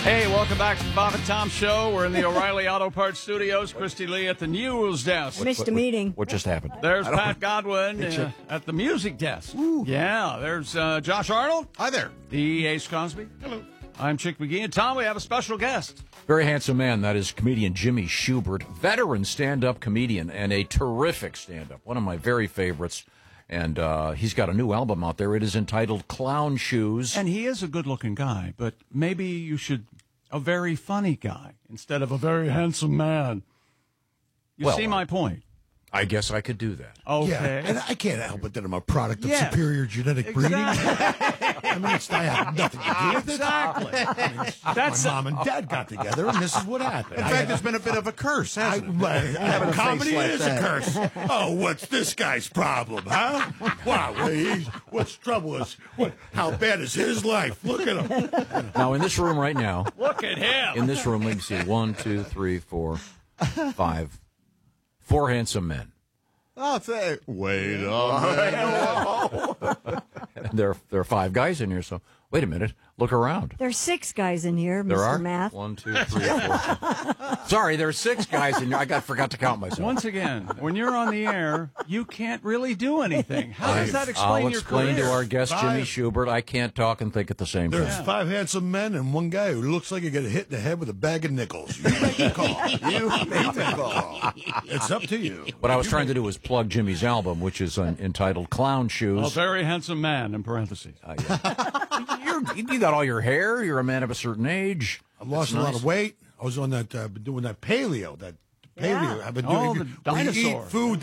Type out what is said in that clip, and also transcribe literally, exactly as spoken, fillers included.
Hey, welcome back to the Bob and Tom Show. We're in the O'Reilly Auto Parts Studios. Christy Lee at the news desk. Missed what, a meeting. What, what just happened? There's Pat Godwin uh, at the music desk. Ooh. Yeah, there's uh, Josh Arnold. Hi there. The Ace Cosby. Hello. I'm Chick McGee. And Tom, we have a special guest. Very handsome man. That is comedian Jimmy Schubert, veteran stand-up comedian and a terrific stand-up. One of my very favorites. And uh, he's got a new album out there. It is entitled Clown Shoes. And he is a good-looking guy, but maybe you should... a very funny guy instead of a very handsome man. You Well, see my point? I guess I could do that. Okay. Yeah, and I can't help it that I'm a product of Yes. superior genetic breeding. Exactly. I mean, it's, I have nothing to do with it. Exactly. I mean, it's- That's- my mom and dad got together, and this is what happened. In I fact, had- there's been a bit of a curse, I, hasn't it? well, comedy like is that. a curse. Oh, what's this guy's problem, huh? Wow, well, he's, what's trouble is, what, how bad is his life? Look at him. Now, in this room right now, Look at him. in this room, we can see one, two, three, four, five, four handsome men. I'll say, wait a minute. And there, there are five guys in here, so wait a minute. Look around. There's six guys in here, There Mister are Math. one, two, three, four. Sorry, there are six guys in here. I got forgot to count myself. Once again, when you're on the air, you can't really do anything. How does that explain I'll your explain career? to our guest Jimmy Five. Schubert. I can't talk and think at the same There's time. five handsome men and one guy who looks like he got hit in the head with a bag of nickels. You make the call. You make the call. It's up to you. What I was trying to do was plug Jimmy's album, which is uh, entitled Clown A Shoes. very handsome man, in parentheses. Uh, yeah. You're, you got all your hair. You're a man of a certain age. I've lost That's a lot nice. of weight. I was on that, uh, been doing that paleo, that paleo. Yeah. I've been Oh, doing the where you dinosaur. eat food